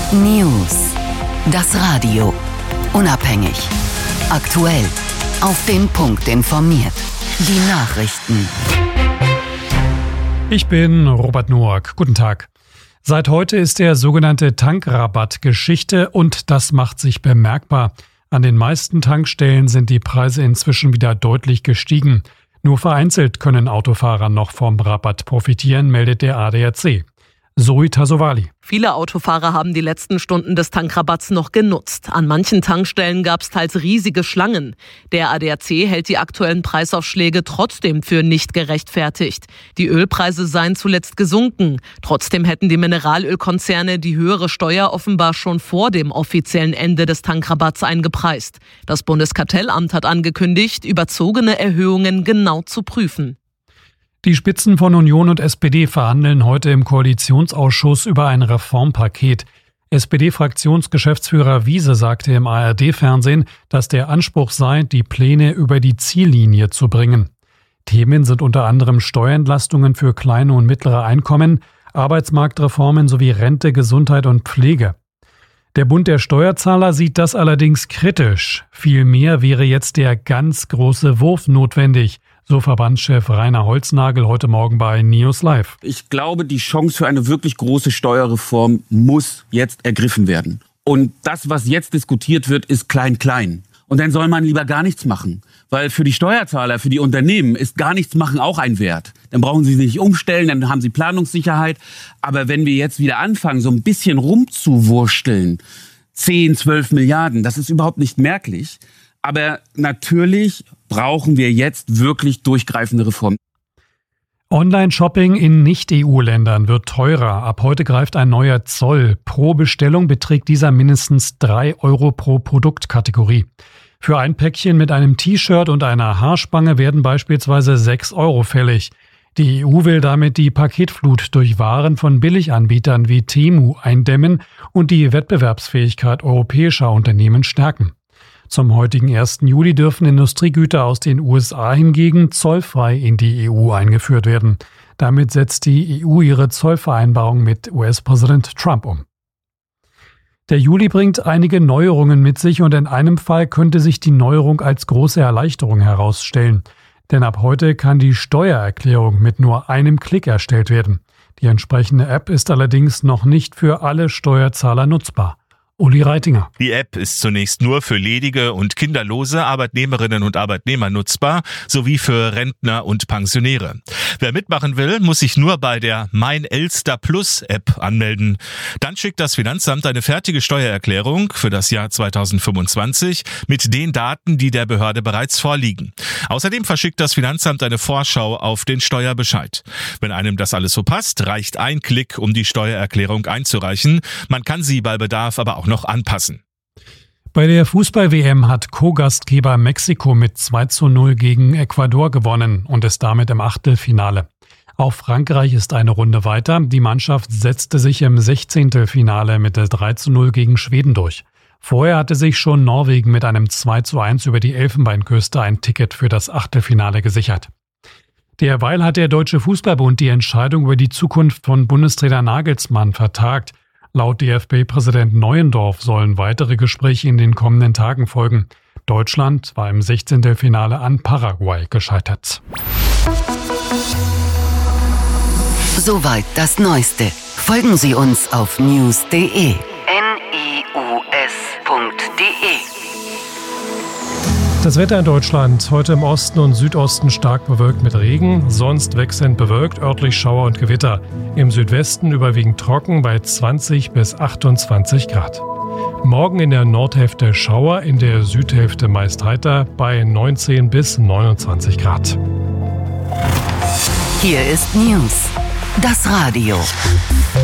News. Das Radio. Unabhängig. Aktuell. Auf den Punkt informiert. Die Nachrichten. Ich bin Robert Noack. Guten Tag. Seit heute ist der sogenannte Tankrabatt Geschichte und das macht sich bemerkbar. An den meisten Tankstellen sind die Preise inzwischen wieder deutlich gestiegen. Nur vereinzelt können Autofahrer noch vom Rabatt profitieren, meldet der ADAC. Zoe Tassovali. Viele Autofahrer haben die letzten Stunden des Tankrabatts noch genutzt. An manchen Tankstellen gab es teils riesige Schlangen. Der ADAC hält die aktuellen Preisaufschläge trotzdem für nicht gerechtfertigt. Die Ölpreise seien zuletzt gesunken. Trotzdem hätten die Mineralölkonzerne die höhere Steuer offenbar schon vor dem offiziellen Ende des Tankrabatts eingepreist. Das Bundeskartellamt hat angekündigt, überzogene Erhöhungen genau zu prüfen. Die Spitzen von Union und SPD verhandeln heute im Koalitionsausschuss über ein Reformpaket. SPD-Fraktionsgeschäftsführer Wiese sagte im ARD-Fernsehen, dass der Anspruch sei, die Pläne über die Ziellinie zu bringen. Themen sind unter anderem Steuerentlastungen für kleine und mittlere Einkommen, Arbeitsmarktreformen sowie Rente, Gesundheit und Pflege. Der Bund der Steuerzahler sieht das allerdings kritisch. Vielmehr wäre jetzt der ganz große Wurf notwendig, so Verbandschef Rainer Holznagel heute Morgen bei News Live. Ich glaube, die Chance für eine wirklich große Steuerreform muss jetzt ergriffen werden. Und das, was jetzt diskutiert wird, ist klein-klein. Und dann soll man lieber gar nichts machen. Weil für die Steuerzahler, für die Unternehmen ist gar nichts machen auch ein Wert. Dann brauchen sie sich nicht umstellen, dann haben sie Planungssicherheit. Aber wenn wir jetzt wieder anfangen, so ein bisschen rumzuwursteln, 10, 12 Milliarden, das ist überhaupt nicht merklich. Aber natürlich brauchen wir jetzt wirklich durchgreifende Reformen. Online-Shopping in Nicht-EU-Ländern wird teurer. Ab heute greift ein neuer Zoll. Pro Bestellung beträgt dieser mindestens 3 Euro pro Produktkategorie. Für ein Päckchen mit einem T-Shirt und einer Haarspange werden beispielsweise 6 Euro fällig. Die EU will damit die Paketflut durch Waren von Billiganbietern wie Temu eindämmen und die Wettbewerbsfähigkeit europäischer Unternehmen stärken. Zum heutigen 1. Juli dürfen Industriegüter aus den USA hingegen zollfrei in die EU eingeführt werden. Damit setzt die EU ihre Zollvereinbarung mit US-Präsident Trump um. Der Juli bringt einige Neuerungen mit sich und in einem Fall könnte sich die Neuerung als große Erleichterung herausstellen. Denn ab heute kann die Steuererklärung mit nur einem Klick erstellt werden. Die entsprechende App ist allerdings noch nicht für alle Steuerzahler nutzbar. Uli Reitinger. Die App ist zunächst nur für ledige und kinderlose Arbeitnehmerinnen und Arbeitnehmer nutzbar, sowie für Rentner und Pensionäre. Wer mitmachen will, muss sich nur bei der Mein Elster Plus App anmelden. Dann schickt das Finanzamt eine fertige Steuererklärung für das Jahr 2025 mit den Daten, die der Behörde bereits vorliegen. Außerdem verschickt das Finanzamt eine Vorschau auf den Steuerbescheid. Wenn einem das alles so passt, reicht ein Klick, um die Steuererklärung einzureichen. Man kann sie bei Bedarf aber auch noch anpassen. Bei der Fußball-WM hat Co-Gastgeber Mexiko mit 2:0 gegen Ecuador gewonnen und ist damit im Achtelfinale. Auch Frankreich ist eine Runde weiter. Die Mannschaft setzte sich im 16. Finale mit 3:0 gegen Schweden durch. Vorher hatte sich schon Norwegen mit einem 2:1 über die Elfenbeinküste ein Ticket für das Achtelfinale gesichert. Derweil hat der Deutsche Fußballbund die Entscheidung über die Zukunft von Bundestrainer Nagelsmann vertagt. Laut DFB-Präsident Neuendorf sollen weitere Gespräche in den kommenden Tagen folgen. Deutschland war im 16. Finale an Paraguay gescheitert. Soweit das Neueste. Folgen Sie uns auf news.de. news.de. Das Wetter in Deutschland. Heute im Osten und Südosten stark bewölkt mit Regen, sonst wechselnd bewölkt, örtlich Schauer und Gewitter. Im Südwesten überwiegend trocken bei 20 bis 28 Grad. Morgen in der Nordhälfte Schauer, in der Südhälfte meist heiter bei 19 bis 29 Grad. Hier ist News. Das Radio.